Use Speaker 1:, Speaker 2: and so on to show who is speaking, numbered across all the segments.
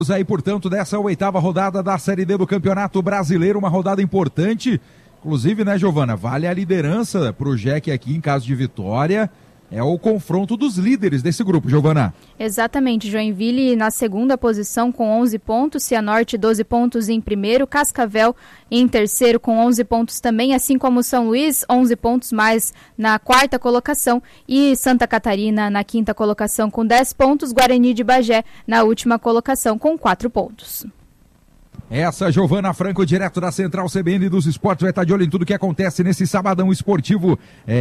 Speaker 1: Aí, portanto, dessa 8ª rodada da Série D do Campeonato Brasileiro, uma rodada importante, inclusive, né, Giovana, vale a liderança pro Jack aqui em caso de vitória, é o confronto dos líderes desse grupo, Giovana.
Speaker 2: Exatamente, Joinville na segunda posição com 11 pontos, Cianorte 12 pontos em primeiro, Cascavel em terceiro com 11 pontos também, assim como São Luís, 11 pontos mais na quarta colocação e Santa Catarina na quinta colocação com 10 pontos, Guarani de Bagé na última colocação com 4 pontos.
Speaker 1: Essa Giovana Franco, direto da Central CBN dos Esportes, vai estar de olho em tudo que acontece nesse sabadão esportivo,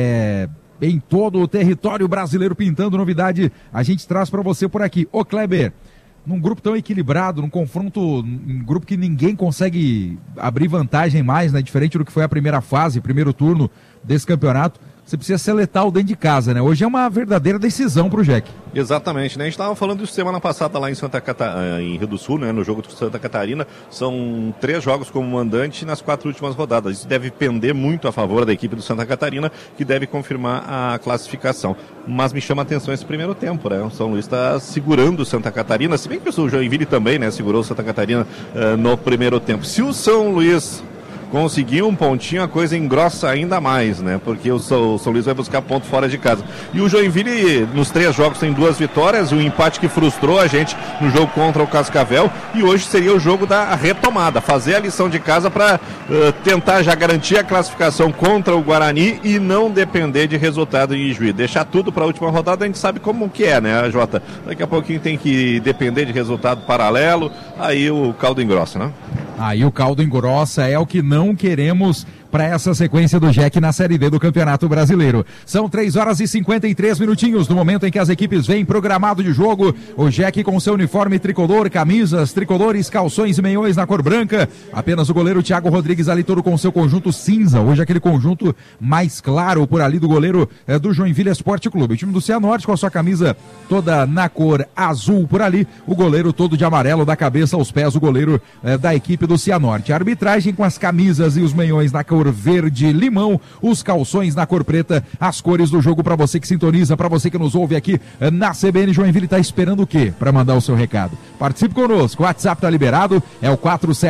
Speaker 1: em todo o território brasileiro, pintando novidade, a gente traz para você por aqui. Ô Kleber, num grupo tão equilibrado, num confronto, um grupo que ninguém consegue abrir vantagem mais, né? Diferente do que foi a primeira fase, primeiro turno desse campeonato, você precisa ser letal dentro de casa, né? Hoje é uma verdadeira decisão pro Jack.
Speaker 3: Exatamente, né? A gente estava falando isso semana passada lá em Rio do Sul, né? No jogo do Santa Catarina. São 3 jogos como mandante nas 4 últimas rodadas. Isso deve pender muito a favor da equipe do Santa Catarina, que deve confirmar a classificação. Mas me chama a atenção esse primeiro tempo, né? O São Luís está segurando o Santa Catarina, se bem que o Joinville também, né? Segurou o Santa Catarina no primeiro tempo. Se o São Luís conseguir um pontinho, a coisa engrossa ainda mais, né? Porque o São Luís vai buscar ponto fora de casa. E o Joinville, nos 3 jogos, tem 2 vitórias, um empate que frustrou a gente no jogo contra o Cascavel, e hoje seria o jogo da retomada, fazer a lição de casa para tentar já garantir a classificação contra o Guarani e não depender de resultado em Ijuí. Deixar tudo para a última rodada, a gente sabe como que é, né, Jota? Daqui a pouquinho tem que depender de resultado paralelo, aí o caldo engrossa, né?
Speaker 1: Aí o caldo engrossa, é o que não queremos para essa sequência do Jack na Série D do Campeonato Brasileiro. São 3 horas e 53 minutinhos no momento em que as equipes vêm programado de jogo. O Jack com seu uniforme tricolor, camisas tricolores, calções e meiões na cor branca. Apenas o goleiro Thiago Rodrigues ali todo com seu conjunto cinza. Hoje aquele conjunto mais claro por ali do goleiro do Joinville Esporte Clube. O time do Cianorte com a sua camisa toda na cor azul por ali. O goleiro todo de amarelo da cabeça aos pés, o goleiro da equipe do Cianorte. A arbitragem com as camisas e os meiões na cor verde limão, os calções na cor preta, as cores do jogo para você que sintoniza, para você que nos ouve aqui na CBN Joinville. Tá esperando o quê para mandar o seu recado? Participe conosco, o WhatsApp tá liberado, é o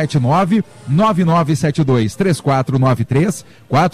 Speaker 1: 479-9972-3493,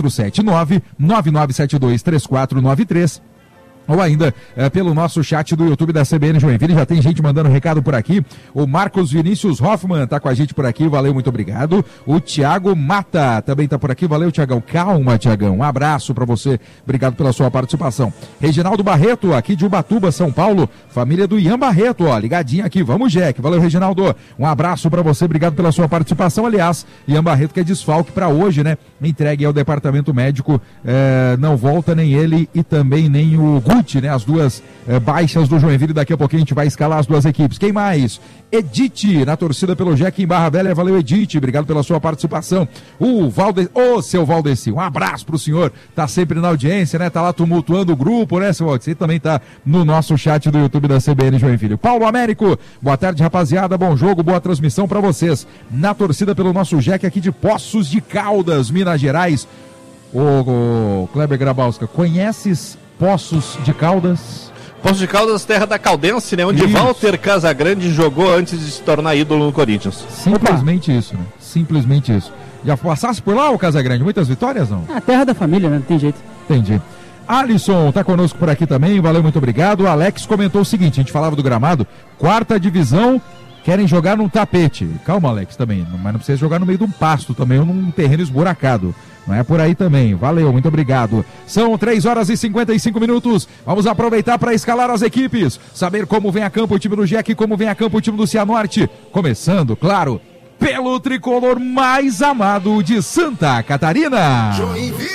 Speaker 1: 479-9972-3493. Ou ainda pelo nosso chat do YouTube da CBN Joinville, já tem gente mandando recado por aqui. O Marcos Vinícius Hoffman tá com a gente por aqui, valeu, muito obrigado. O Thiago Mata também tá por aqui, valeu, Thiagão. Calma, Thiagão, um abraço para você, obrigado pela sua participação. Reginaldo Barreto, aqui de Ubatuba, São Paulo, família do Ian Barreto, ó, ligadinho aqui, vamos Jack, valeu, Reginaldo, um abraço para você, obrigado pela sua participação. Aliás, Ian Barreto que é desfalque para hoje, né, entregue ao departamento médico, não volta nem ele e também nem o Guti, né, as duas baixas do Joinville. Daqui a pouquinho a gente vai escalar as duas equipes. Quem mais? Edith, na torcida pelo Jack em Barra Velha, valeu Edith, obrigado pela sua participação. O seu Valdeci, um abraço pro senhor, tá sempre na audiência, né, tá lá tumultuando o grupo, né, seu Valdeci, também tá no nosso chat do YouTube da CBN Joinville. Paulo Américo, boa tarde rapaziada, bom jogo, boa transmissão pra vocês, na torcida pelo nosso Jack aqui de Poços de Caldas, Minas Gerais. Ô Kleber Grabowska, conheces Poços de Caldas?
Speaker 3: Poços de Caldas, terra da Caldense, né? Onde Walter Casagrande jogou antes de se tornar ídolo no Corinthians.
Speaker 1: Simplesmente isso, né? Simplesmente isso. Já passasse por lá, o Casagrande? Muitas vitórias, não?
Speaker 4: A terra da família, né? Não tem jeito.
Speaker 1: Entendi. Alisson tá conosco por aqui também, valeu, muito obrigado. O Alex comentou o seguinte, a gente falava do gramado, 4ª divisão, querem jogar num tapete. Calma, Alex, também, mas não precisa jogar no meio de um pasto também, ou num terreno esburacado. Não é por aí também. Valeu, muito obrigado. São 3 horas e 55 minutos. Vamos aproveitar para escalar as equipes. Saber como vem a campo o time do Jack e como vem a campo o time do Cianorte. Começando, claro, pelo tricolor mais amado de Santa Catarina.